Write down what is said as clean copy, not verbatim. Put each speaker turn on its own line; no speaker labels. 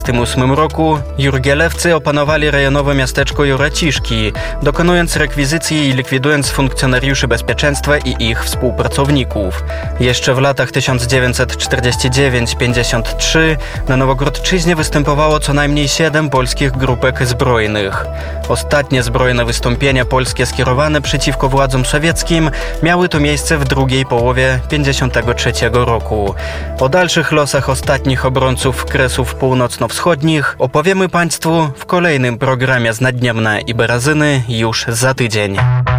1938 roku Jurgielewcy opanowali rejonowe miasteczko Juraciszki, dokonując rekwizycji i likwidując funkcjonariuszy bezpieczeństwa i ich współpracowników. Jeszcze w latach 1949-53 na Nowogrodzczyźnie występowało co najmniej 7 polskich grupek zbrojnych. Ostatnie zbrojne wystąpienia polskie skierowane przeciwko władzom sowieckim miały to miejsce w drugiej połowie 1953 roku. O dalszych losach ostatnich obrońców Kresów Północno-Wschodnich opowiemy Państwu w kolejnym programie z Naddniemna i Berazyny już za tydzień.